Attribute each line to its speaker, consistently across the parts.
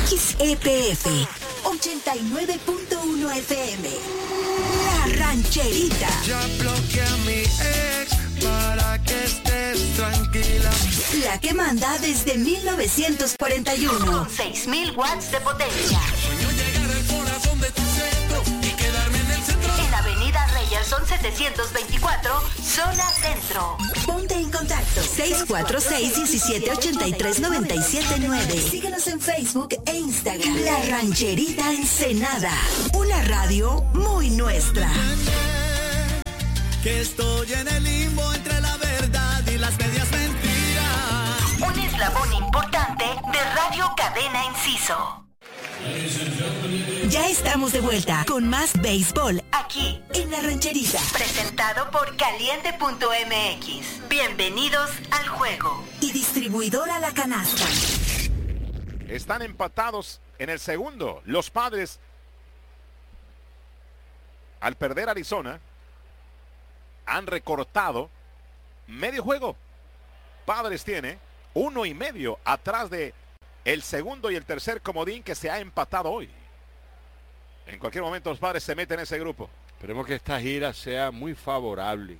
Speaker 1: XEPF 89.1 FM. La Rancherita.
Speaker 2: Ya bloqueé a mi ex para que estés tranquila.
Speaker 1: La que manda desde 1941. Con 6.000 watts de potencia.
Speaker 2: Sueño llegar al corazón de tu centro y quedarme en el centro.
Speaker 1: En Avenida Reyerson 724, zona centro. Ponte en contacto 646-1783-979. Síguenos en Facebook e Instagram. La Rancherita Ensenada. Una radio muy nuestra.
Speaker 2: Que estoy en el limbo entre la verdad y las medias mentiras.
Speaker 1: Un eslabón importante de Radio Cadena Inciso. Ya estamos de vuelta con más béisbol aquí en La Rancherita. Presentado por Caliente.mx. Bienvenidos al juego. Y distribuidora La Canasta.
Speaker 3: Están empatados en el segundo. Los Padres, al perder Arizona, han recortado medio juego. Padres tiene 1.5 atrás de el segundo y el tercer comodín que se ha empatado hoy. En cualquier momento los Padres se meten en ese grupo.
Speaker 4: Esperemos que esta gira sea muy favorable,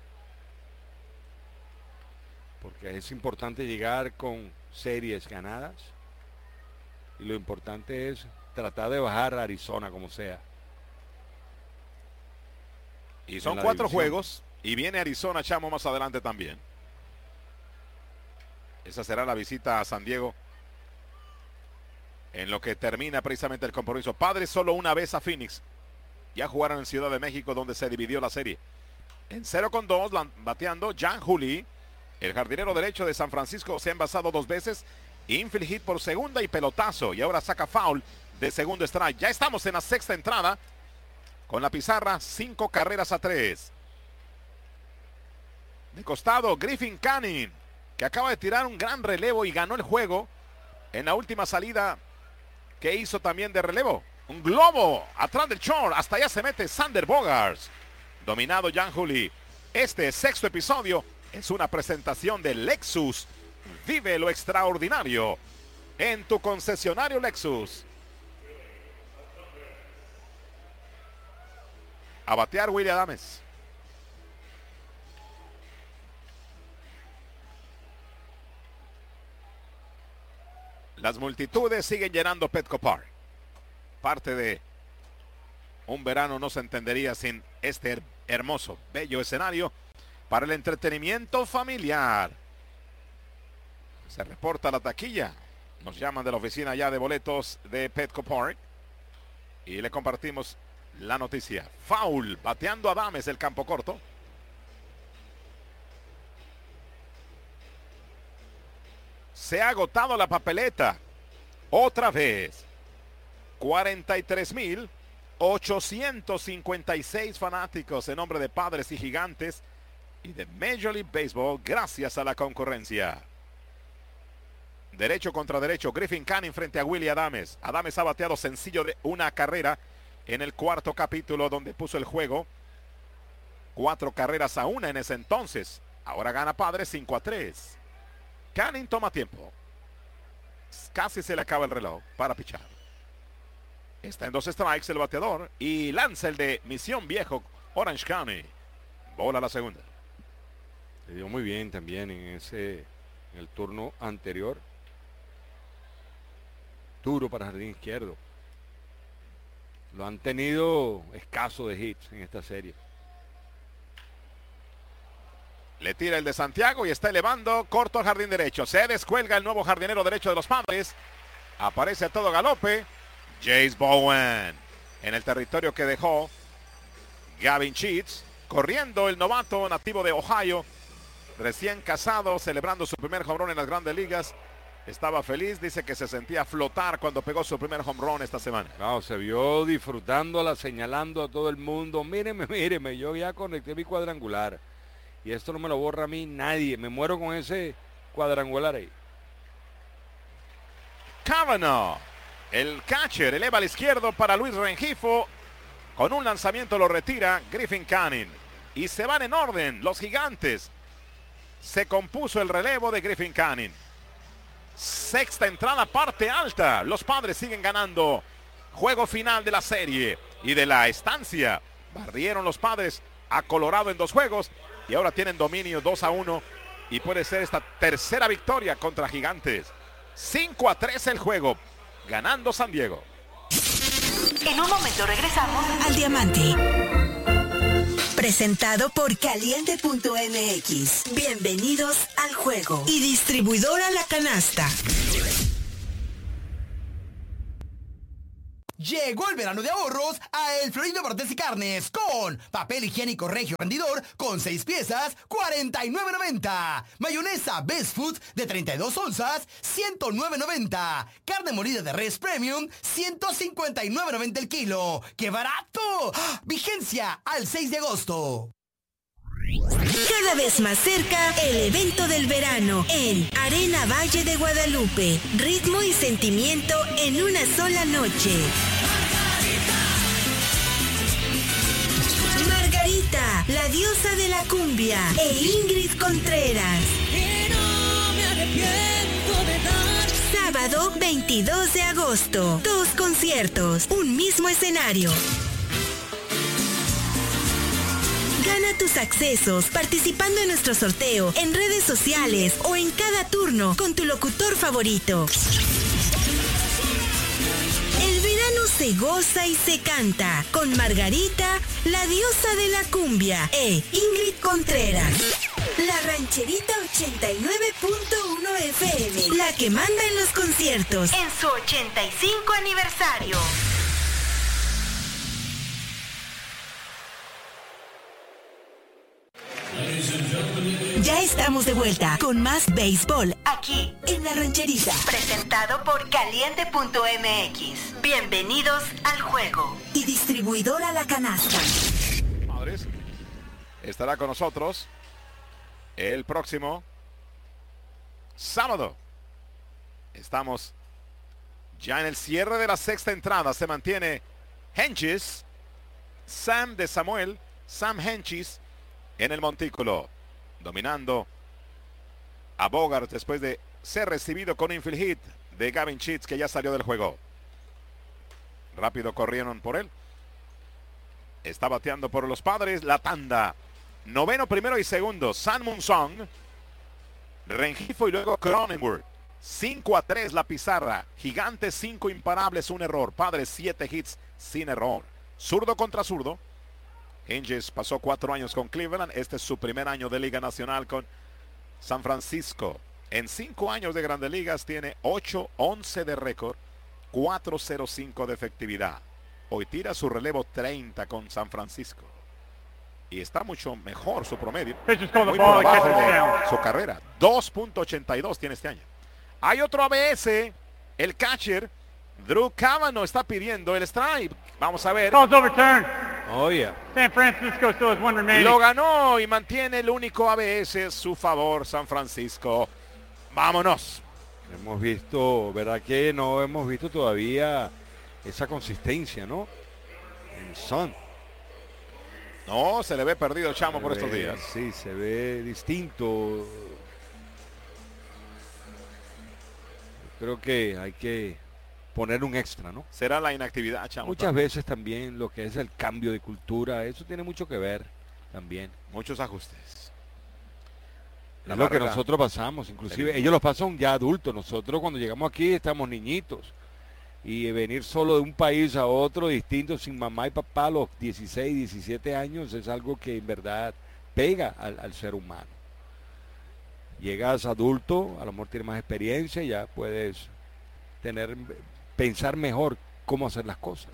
Speaker 4: porque es importante llegar con series ganadas y lo importante es tratar de bajar a Arizona como sea.
Speaker 3: Y son 4 juegos y viene Arizona, Chamo, más adelante también. Esa será la visita a San Diego en lo que termina precisamente el compromiso. Padres solo una vez a Phoenix. Ya jugaron en Ciudad de México, donde se dividió la serie. En 0-2 bateando Jan Juli, el jardinero derecho de San Francisco, se ha envasado 2 veces. Infield hit por segunda y pelotazo. Y ahora saca foul de segundo strike. Ya estamos en la sexta entrada. Con la pizarra, 5 carreras a 3. De costado, Griffin Canning, que acaba de tirar un gran relevo y ganó el juego en la última salida que hizo también de relevo. Un globo atrás del short. Hasta allá se mete Sander Bogaerts. Dominado Jan Juli. Este sexto episodio es una presentación de Lexus. Vive lo extraordinario en tu concesionario Lexus. A batear Willy Adames. Las multitudes siguen llenando Petco Park. Parte de un verano no se entendería sin este hermoso, bello escenario para el entretenimiento familiar. Se reporta la taquilla. Nos llaman de la oficina ya de boletos de Petco Park y le compartimos la noticia. Foul, bateando Adames el campo corto. Se ha agotado la papeleta. Otra vez. 43,856 fanáticos en nombre de Padres y Gigantes y de Major League Baseball gracias a la concurrencia. Derecho contra derecho. Griffin Canning frente a Willy Adames. Adames ha bateado sencillo de una carrera en el cuarto capítulo donde puso el juego 4 carreras a 1 en ese entonces. Ahora gana Padres 5-3. Canning toma tiempo. Casi se le acaba el reloj para pichar. Está en 2 strikes el bateador y lanza el de Misión Viejo, Orange County. Bola la segunda.
Speaker 4: Le dio muy bien también en el turno anterior. Duro para jardín izquierdo. Lo han tenido escaso de hits en esta serie.
Speaker 3: Le tira el de Santiago y está elevando corto al jardín derecho. Se descuelga el nuevo jardinero derecho de los Padres. Aparece a todo galope Jace Bowen en el territorio que dejó Gavin Sheets. Corriendo el novato nativo de Ohio, recién casado, celebrando su primer home run en las Grandes Ligas. Estaba feliz, dice que se sentía flotar cuando pegó su primer home run esta semana.
Speaker 4: Claro, se vio disfrutándola, señalando a todo el mundo. Míreme, míreme, yo ya conecté mi cuadrangular. Y esto no me lo borra a mí nadie. Me muero con ese cuadrangular ahí.
Speaker 3: Cavanaugh, el catcher, eleva al izquierdo para Luis Rengifo. Con un lanzamiento lo retira Griffin Canning. Y se van en orden los Gigantes. Se compuso el relevo de Griffin Canning. Sexta entrada, parte alta. Los Padres siguen ganando. Juego final de la serie y de la estancia. Barrieron los Padres a Colorado en 2 juegos y ahora tienen dominio 2-1 y puede ser esta tercera victoria contra Gigantes. 5-3 el juego, ganando San Diego.
Speaker 1: En un momento regresamos al Diamante. Presentado por Caliente.mx. Bienvenidos al juego. Y distribuidora La Canasta.
Speaker 5: Llegó el verano de ahorros a El Florido Barrotes y Carnes con papel higiénico Regio Rendidor con 6 piezas, $49.90. Mayonesa Best Food de 32 onzas, $109.90. Carne molida de res premium, $159.90 el kilo. ¡Qué barato! ¡Ah! Vigencia al 6 de agosto.
Speaker 1: Cada vez más cerca, el evento del verano en Arena Valle de Guadalupe. Ritmo y sentimiento en una sola noche. Margarita, la diosa de la cumbia, e Ingrid Contreras. Sábado 22 de agosto. 2 conciertos, un mismo escenario. Gana tus accesos participando en nuestro sorteo en redes sociales o en cada turno con tu locutor favorito. El verano se goza y se canta con Margarita, la diosa de la cumbia, e Ingrid Contreras. La Rancherita 89.1 FM, la que manda en los conciertos en su 85 aniversario. Ya estamos de vuelta con más béisbol aquí en La Rancherita. Presentado por Caliente.mx. Bienvenidos al juego. Y distribuidora La Canasta.
Speaker 3: Padres estará con nosotros el próximo sábado. Estamos ya en el cierre de la sexta entrada. Se mantiene Hentges, Sam Hentges en el montículo, dominando a Bogart después de ser recibido con infield hit de Gavin Sheets, que ya salió del juego. Rápido corrieron por él. Está bateando por los Padres. La tanda. Noveno, primero y segundo. San Song, Rengifo y luego Cronenworth. 5-3 la pizarra. Gigantes 5 imparables, 1 error. Padres 7 hits sin error. Zurdo contra zurdo. Hentges pasó 4 años con Cleveland. Este es su primer año de Liga Nacional con San Francisco. En 5 años de Grandes Ligas tiene 8-11 de récord, 4.05 de efectividad. Hoy tira su relevo 30 con San Francisco. Y está mucho mejor su promedio. Muy por abajo de su carrera. 2.82 tiene este año. Hay otro ABS. El catcher Drew Cavanaugh está pidiendo el strike. Vamos a ver.
Speaker 4: Oh, yeah.
Speaker 6: San Francisco still has 1 remaining.
Speaker 3: Lo ganó y mantiene el único ABS su favor, San Francisco. Vámonos.
Speaker 4: Hemos visto, ¿verdad que no hemos visto todavía esa consistencia, no? En Son.
Speaker 3: No, se le ve perdido Chamo por estos días.
Speaker 4: Sí, se ve distinto. Creo que hay que poner un extra, ¿no?
Speaker 3: Será la inactividad, Chamo.
Speaker 4: Muchas veces también lo que es el cambio de cultura, eso tiene mucho que ver también.
Speaker 3: Muchos ajustes.
Speaker 4: Es lo que nosotros pasamos, inclusive ellos los pasan ya adultos. Nosotros cuando llegamos aquí estamos niñitos. Y venir solo de un país a otro distinto, sin mamá y papá, a los 16, 17 años, es algo que en verdad pega al ser humano. Llegas adulto, a lo mejor tienes más experiencia, ya puedes pensar mejor cómo hacer las cosas.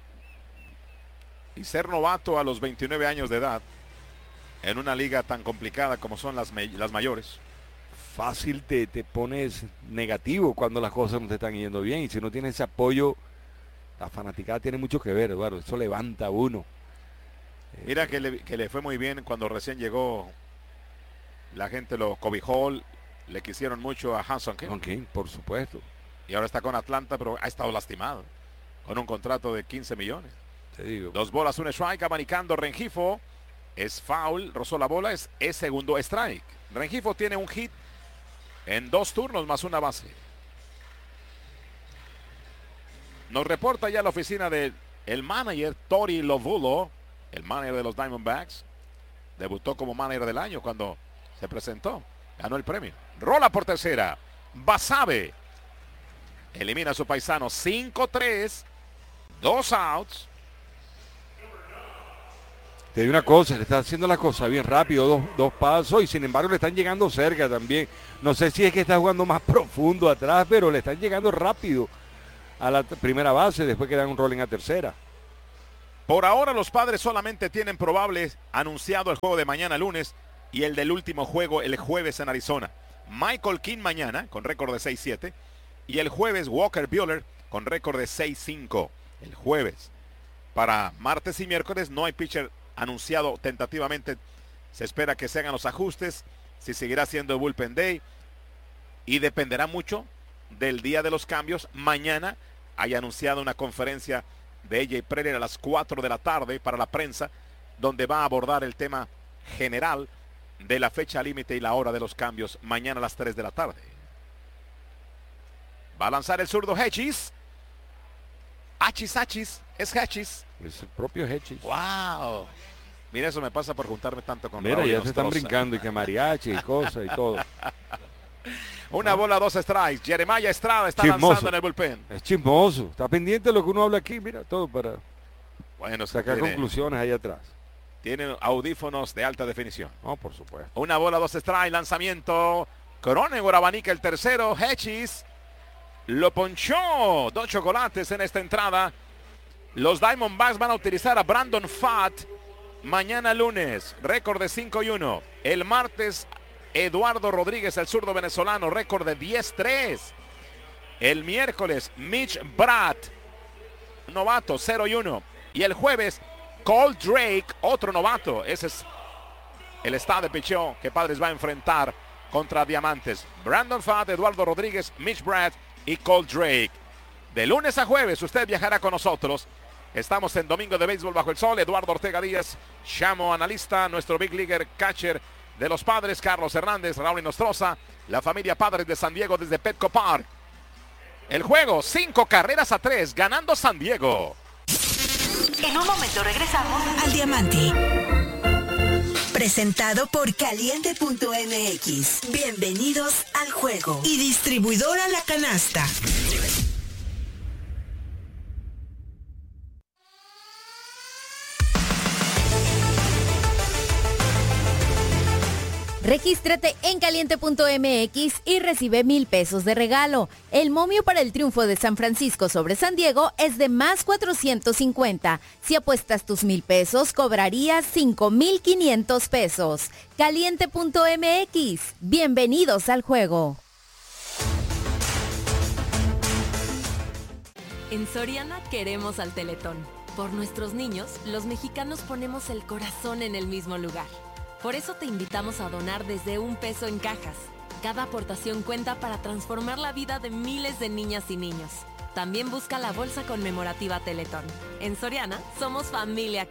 Speaker 3: Y ser novato a los 29 años de edad, en una liga tan complicada como son las mayores.
Speaker 4: Fácil te pones negativo cuando las cosas no te están yendo bien. Y si no tienes ese apoyo, la fanaticada tiene mucho que ver, Eduardo. Eso levanta a uno.
Speaker 3: Mira que le fue muy bien cuando recién llegó. La gente lo cobijó, le quisieron mucho a Hanson
Speaker 4: King, por supuesto.
Speaker 3: Y ahora está con Atlanta, pero ha estado lastimado. Con un contrato de 15 millones.
Speaker 4: Te digo.
Speaker 3: 2 bolas, 1 strike, abanicando Rengifo. Es foul, rozó la bola, es segundo strike. Rengifo tiene un hit en 2 turnos más 1 base. Nos reporta ya la oficina del manager Tori Lovulo, el manager de los Diamondbacks. Debutó como manager del año cuando se presentó. Ganó el premio. Rola por tercera. Basabe elimina a su paisano. 5-3. 2 outs.
Speaker 4: Te digo una cosa, le está haciendo la cosa bien rápido, dos pasos, y sin embargo le están llegando cerca también. No sé si es que está jugando más profundo atrás, pero le están llegando rápido a la primera base después que dan un rolling a tercera.
Speaker 3: Por ahora los Padres solamente tienen probable anunciado el juego de mañana lunes y el del último juego el jueves en Arizona. Michael King mañana con récord de 6-7 y el jueves Walker Buehler con récord de 6-5 el jueves. Para martes y miércoles no hay pitcher anunciado tentativamente. Se espera que se hagan los ajustes, si seguirá siendo el Bullpen Day, y dependerá mucho del día de los cambios. Mañana hay anunciado una conferencia de AJ Preller a las 4 de la tarde para la prensa, donde va a abordar el tema general de la fecha límite y la hora de los cambios mañana a las 3 de la tarde. Va a lanzar el zurdo Hedges. Hachis, es Hedges.
Speaker 4: Es el propio Hedges.
Speaker 3: ¡Wow! Mira, eso me pasa por juntarme tanto con
Speaker 4: Mira,
Speaker 3: Raúl
Speaker 4: ya
Speaker 3: y
Speaker 4: se están
Speaker 3: Nostroza.
Speaker 4: brincando y que mariachi y cosas y todo.
Speaker 3: Una bola, 2 strikes. Jeremiah Estrada está
Speaker 4: Chismoso.
Speaker 3: lanzando en el bullpen.
Speaker 4: Es chismoso. Está pendiente de lo que uno habla aquí. Mira, todo para
Speaker 3: Bueno,
Speaker 4: sacar conclusiones ahí atrás.
Speaker 3: Tienen audífonos de alta definición.
Speaker 4: No, por supuesto.
Speaker 3: Una bola, 2 strikes. Lanzamiento. Cronenworth abanica el tercero. Hedges lo ponchó. 2 chocolates en esta entrada. Los Diamondbacks van a utilizar a Brandon Pfaadt mañana lunes. Récord de 5-1. El martes, Eduardo Rodríguez, el zurdo venezolano, récord de 10-3. El miércoles, Mitch Bratt, novato, 0-1. Y el jueves, Cole Drake, otro novato. Ese es el estado de picheo que Padres va a enfrentar contra Diamantes. Brandon Pfaadt, Eduardo Rodríguez, Mitch Bratt y Cole Drake. De lunes a jueves usted viajará con nosotros. Estamos en Domingo de Béisbol Bajo el Sol. Eduardo Ortega Díaz, Chamo analista, nuestro Big Leaguer catcher de los Padres, Carlos Hernández, Raúl Nostroza, la familia Padres de San Diego desde Petco Park. El juego, 5 carreras a 3, ganando San Diego.
Speaker 1: En un momento regresamos al Diamante. Presentado por Caliente.mx. Bienvenidos al juego. Y distribuidora La Canasta.
Speaker 7: Regístrate en caliente.mx y recibe 1,000 pesos de regalo. El momio para el triunfo de San Francisco sobre San Diego es de más 450. Si apuestas tus 1,000 pesos, cobrarías 5,500 pesos. Caliente.mx. Bienvenidos al juego.
Speaker 8: En Soriana queremos al Teletón. Por nuestros niños, los mexicanos ponemos el corazón en el mismo lugar. Por eso te invitamos a donar desde $1 en cajas. Cada aportación cuenta para transformar la vida de miles de niñas y niños. También busca la bolsa conmemorativa Teletón. En Soriana, somos familia